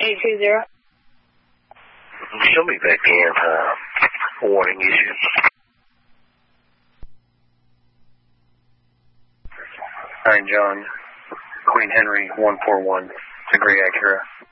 820. She'll be back in. Warning issue. Alright, John. Queen Henry 141. It's a gray Acura.